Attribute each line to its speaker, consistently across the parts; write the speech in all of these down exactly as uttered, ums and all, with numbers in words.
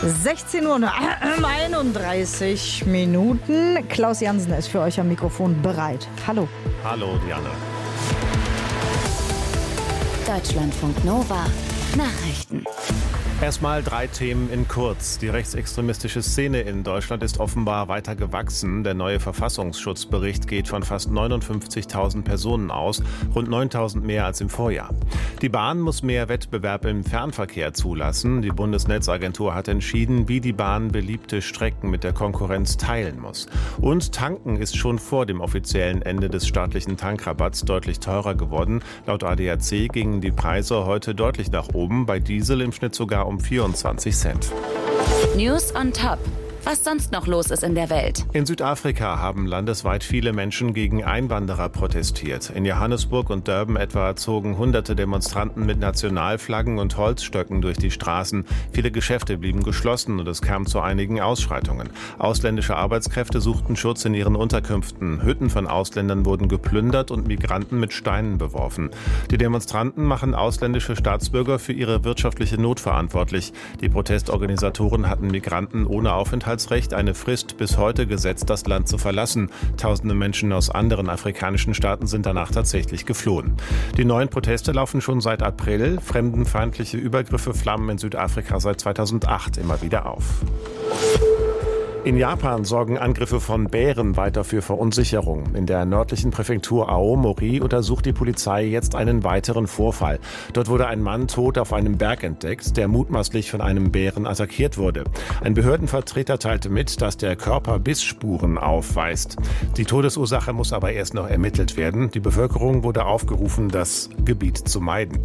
Speaker 1: sechzehn Uhr einunddreißig Minuten. Klaus Jansen ist für euch am Mikrofon bereit. Hallo.
Speaker 2: Hallo, Diana.
Speaker 3: Deutschlandfunk Nova. Nachrichten.
Speaker 2: Erstmal drei Themen in kurz. Die rechtsextremistische Szene in Deutschland ist offenbar weiter gewachsen. Der neue Verfassungsschutzbericht geht von fast neunundfünfzigtausend Personen aus, rund neuntausend mehr als im Vorjahr. Die Bahn muss mehr Wettbewerb im Fernverkehr zulassen. Die Bundesnetzagentur hat entschieden, wie die Bahn beliebte Strecken mit der Konkurrenz teilen muss. Und Tanken ist schon vor dem offiziellen Ende des staatlichen Tankrabatts deutlich teurer geworden. Laut A D A C gingen die Preise heute deutlich nach oben, bei Diesel im Schnitt sogar um vierundzwanzig Cent.
Speaker 3: News on Top. Was sonst noch los ist in der Welt.
Speaker 2: In Südafrika haben landesweit viele Menschen gegen Einwanderer protestiert. In Johannesburg und Durban etwa zogen hunderte Demonstranten mit Nationalflaggen und Holzstöcken durch die Straßen. Viele Geschäfte blieben geschlossen und es kam zu einigen Ausschreitungen. Ausländische Arbeitskräfte suchten Schutz in ihren Unterkünften. Hütten von Ausländern wurden geplündert und Migranten mit Steinen beworfen. Die Demonstranten machen ausländische Staatsbürger für ihre wirtschaftliche Not verantwortlich. Die Protestorganisatoren hatten Migranten ohne Aufenthalt eine Frist bis heute gesetzt, das Land zu verlassen. Tausende Menschen aus anderen afrikanischen Staaten sind danach tatsächlich geflohen. Die neuen Proteste laufen schon seit April. Fremdenfeindliche Übergriffe flammen in Südafrika seit zweitausendacht immer wieder auf. In Japan sorgen Angriffe von Bären weiter für Verunsicherung. In der nördlichen Präfektur Aomori untersucht die Polizei jetzt einen weiteren Vorfall. Dort wurde ein Mann tot auf einem Berg entdeckt, der mutmaßlich von einem Bären attackiert wurde. Ein Behördenvertreter teilte mit, dass der Körper Bissspuren aufweist. Die Todesursache muss aber erst noch ermittelt werden. Die Bevölkerung wurde aufgerufen, das Gebiet zu meiden.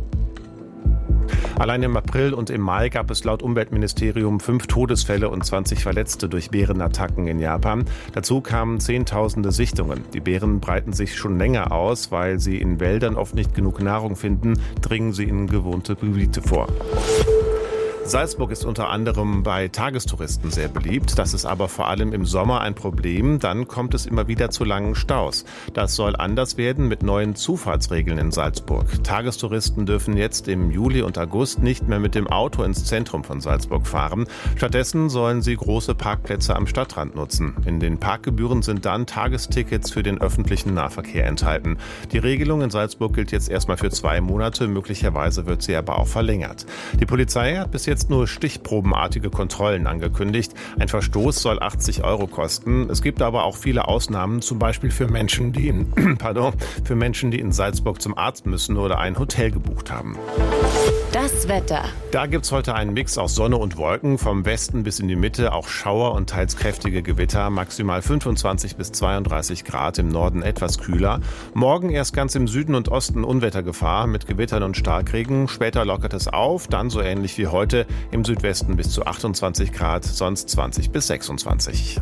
Speaker 2: Allein im April und im Mai gab es laut Umweltministerium fünf Todesfälle und zwanzig Verletzte durch Bärenattacken in Japan. Dazu kamen Zehntausende Sichtungen. Die Bären breiten sich schon länger aus, weil sie in Wäldern oft nicht genug Nahrung finden, dringen sie in bewohnte Gebiete vor. Salzburg ist unter anderem bei Tagestouristen sehr beliebt. Das ist aber vor allem im Sommer ein Problem. Dann kommt es immer wieder zu langen Staus. Das soll anders werden mit neuen Zufahrtsregeln in Salzburg. Tagestouristen dürfen jetzt im Juli und August nicht mehr mit dem Auto ins Zentrum von Salzburg fahren. Stattdessen sollen sie große Parkplätze am Stadtrand nutzen. In den Parkgebühren sind dann Tagestickets für den öffentlichen Nahverkehr enthalten. Die Regelung in Salzburg gilt jetzt erstmal für zwei Monate. Möglicherweise wird sie aber auch verlängert. Die Polizei hat bis jetzt jetzt nur stichprobenartige Kontrollen angekündigt. Ein Verstoß soll achtzig Euro kosten. Es gibt aber auch viele Ausnahmen, zum Beispiel für Menschen, die in, pardon, für Menschen, die in Salzburg zum Arzt müssen oder ein Hotel gebucht haben.
Speaker 3: Das Wetter.
Speaker 2: Da gibt's heute einen Mix aus Sonne und Wolken. Vom Westen bis in die Mitte auch Schauer und teils kräftige Gewitter. Maximal fünfundzwanzig bis zweiunddreißig Grad, im Norden etwas kühler. Morgen erst ganz im Süden und Osten Unwettergefahr mit Gewittern und Starkregen. Später lockert es auf, dann so ähnlich wie heute. Im Südwesten bis zu achtundzwanzig Grad, sonst zwanzig bis sechsundzwanzig.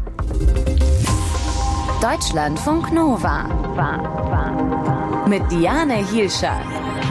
Speaker 3: Deutschlandfunk Nova. Mit Diane Hielscher.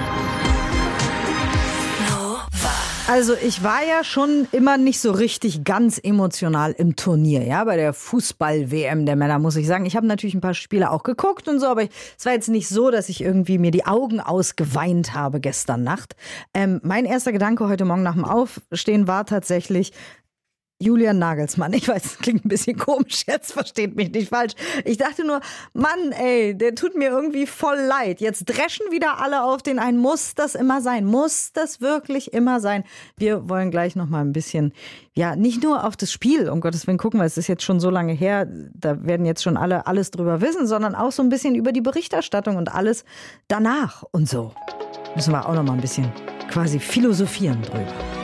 Speaker 1: Also ich war ja schon immer nicht so richtig ganz emotional im Turnier, ja, bei der Fußball-W M der Männer, muss ich sagen. Ich habe natürlich ein paar Spiele auch geguckt und so, aber es war jetzt nicht so, dass ich irgendwie mir die Augen ausgeweint habe gestern Nacht. Ähm, mein erster Gedanke heute Morgen nach dem Aufstehen war tatsächlich Julian Nagelsmann. Ich weiß, das klingt ein bisschen komisch, jetzt versteht mich nicht falsch. Ich dachte nur, Mann, ey, der tut mir irgendwie voll leid. Jetzt dreschen wieder alle auf den ein. Muss das immer sein? Muss das wirklich immer sein? Wir wollen gleich noch mal ein bisschen, ja, nicht nur auf das Spiel, um Gottes Willen gucken, weil es ist jetzt schon so lange her, da werden jetzt schon alle alles drüber wissen, sondern auch so ein bisschen über die Berichterstattung und alles danach und so. Müssen wir auch noch mal ein bisschen quasi philosophieren drüber.